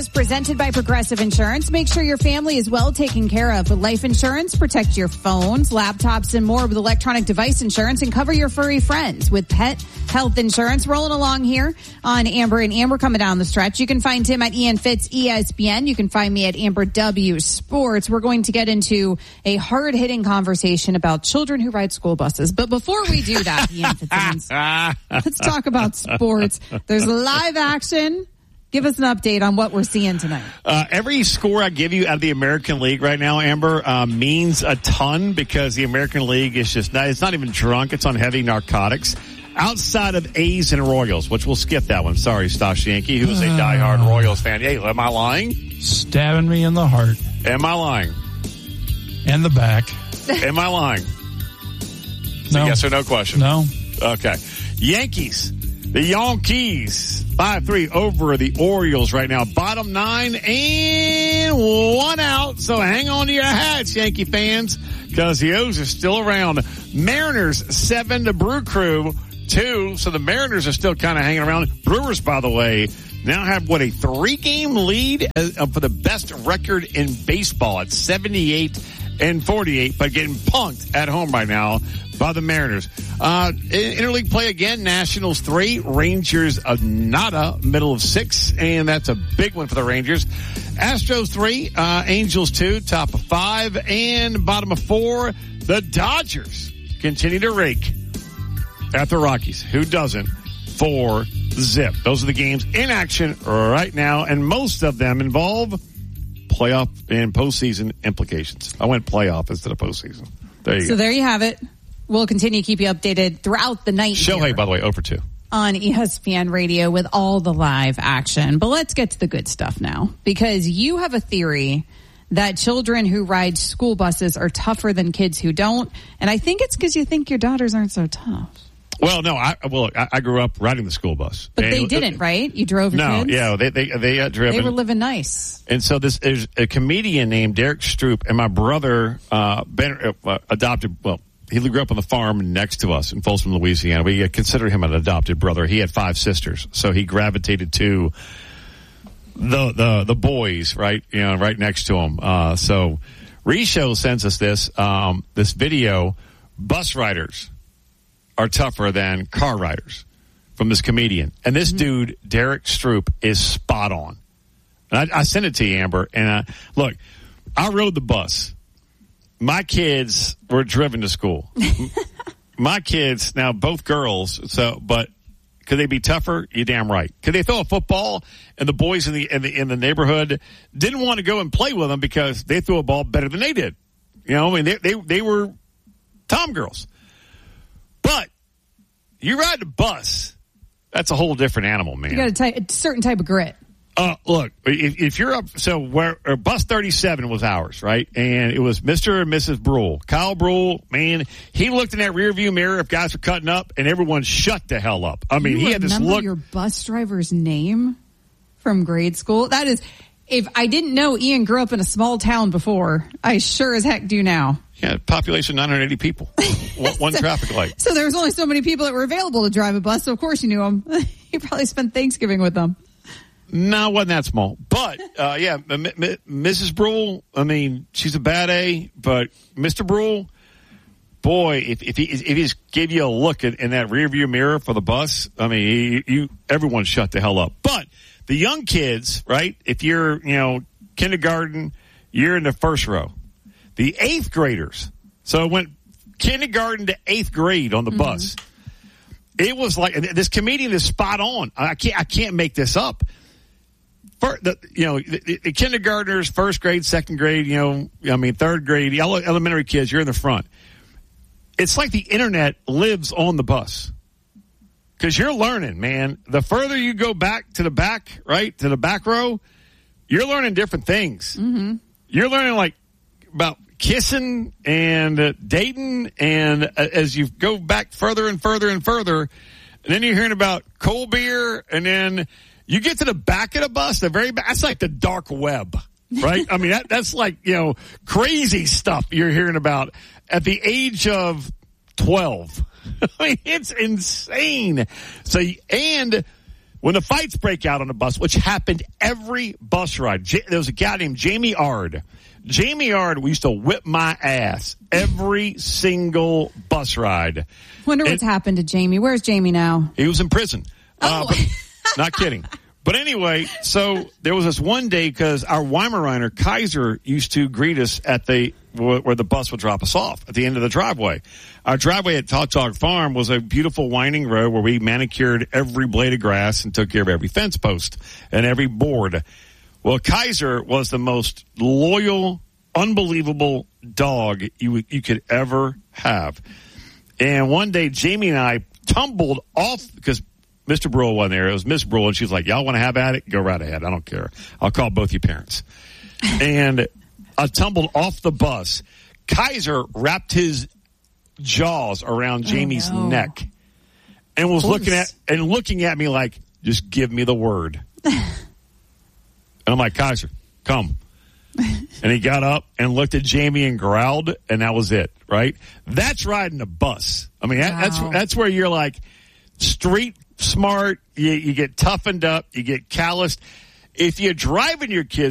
is presented by Progressive Insurance. Make sure your family is well taken care of with life insurance. Protect your phones, laptops, and more with electronic device insurance, and cover your furry friends with pet health insurance. Rolling along here on Amber and Amber coming down the stretch. You can find Tim at Ian Fitz ESPN. You can find me at Amber W Sports. We're going to get into a hard-hitting conversation about children who ride school buses. But before we do that, Ian Fitzsimmons, let's talk about sports. There's live action. Give us an update on what we're seeing tonight. Every score I give you out of the American League right now, Amber, means a ton because the American League is it's not even drunk. It's on heavy narcotics. Outside of A's and Royals, which we'll skip that one. Sorry, Stosh Yankee, who's a diehard Royals fan. Hey, am I lying? Stabbing me in the heart. Am I lying? And the back. Am I lying? No. Yes or no question? No. Okay. Yankees. The Yankees 5-3 over the Orioles right now. Bottom 9 and 1 out. So hang on to your hats, Yankee fans, because the O's are still around. Mariners 7 to Brew Crew 2. So the Mariners are still kind of hanging around. Brewers, by the way, now have a 3-game lead for the best record in baseball at 78-48, but getting punked at home right now by the Mariners. Interleague play again. Nationals 3, Rangers of nada, middle of 6, and that's a big one for the Rangers. Astros 3, Angels 2, top of 5, and bottom of 4. The Dodgers continue to rake at the Rockies. Who doesn't? 4-zip. Those are the games in action right now, and most of them involve playoff and postseason implications. I went playoff instead of postseason. There you go. So there you have it. We'll continue to keep you updated throughout the night. Shohei, by the way, 0-2. On ESPN Radio with all the live action. But let's get to the good stuff now, because you have a theory that children who ride school buses are tougher than kids who don't. And I think it's because you think your daughters aren't so tough. Well, no, I grew up riding the school bus. But they didn't, right? You drove your kids? No, yeah, they drove. They were living nice. And so there's a comedian named Derek Stroop, and my brother, adopted, he grew up on the farm next to us in Folsom, Louisiana. We consider him an adopted brother. He had 5 sisters, so he gravitated to the boys, right? Right next to him. So Risho sends us this video. Bus riders are tougher than car riders from this comedian. And this dude, Derek Stroop, is spot on. And I sent it to you, Amber. And look, I rode the bus. My kids were driven to school. My kids, now both girls, but could they be tougher? You're damn right. Could they throw a football? And the boys in the neighborhood didn't want to go and play with them because they threw a ball better than they did. They were tom girls. But you ride the bus, that's a whole different animal, man. You got a certain type of grit. Look, if you're up, bus 37 was ours, right? And it was Mr. and Mrs. Brule. Kyle Brule, man, he looked in that rearview mirror if guys were cutting up, and everyone shut the hell up. I mean, he had this look. Remember your bus driver's name from grade school? That is, if I didn't know Ian grew up in a small town before, I sure as heck do now. Yeah, population 980 people. One traffic light. So there was only so many people that were available to drive a bus, so of course you knew them. You probably spent Thanksgiving with them. No, it wasn't that small. But, Mrs. Brule, I mean, she's a bad A, but Mr. Brule, boy, if he just gave you a look in that rearview mirror for the bus, I mean, everyone shut the hell up. But the young kids, right, if you're, kindergarten, you're in the first row. The 8th graders, so it went kindergarten to 8th grade on the bus. It was like, this comedian is spot on. I can't make this up. The kindergartners, first grade, second grade, third grade, elementary kids, you're in the front. It's like the internet lives on the bus. Because you're learning, man. The further you go back to the back, right, to the back row, you're learning different things. Mm-hmm. You're learning, about kissing and dating, and as you go back further and further and further, and then you're hearing about cold beer, and then you get to the back of the bus, the very back. That's like the dark web, right? I mean, that's like, crazy stuff you're hearing about at the age of 12. I mean, it's insane. So, and when the fights break out on the bus, which happened every bus ride, there was a guy named Jamie Ard. Jamie Ard, we used to whip my ass every single bus ride. Wonder what's happened to Jamie. Where's Jamie now? He was in prison. Oh. Not kidding. But anyway, so there was this one day because our Weimaraner, Kaiser, used to greet us at where the bus would drop us off at the end of the driveway. Our driveway at Tautog Farm was a beautiful winding road where we manicured every blade of grass and took care of every fence post and every board. Well, Kaiser was the most loyal, unbelievable dog you could ever have. And one day, Jamie and I tumbled off because Mr. Brule wasn't there. It was Miss Brule, and she was like, y'all want to have at it? Go right ahead. I don't care. I'll call both your parents. And I tumbled off the bus. Kaiser wrapped his jaws around Jamie's neck and was looking at me like, just give me the word. And I'm like, Kaiser, come. And he got up and looked at Jamie and growled, and that was it, right? That's riding a bus. I mean, that's where you're like street smart. You get toughened up. You get calloused. If you're driving your kids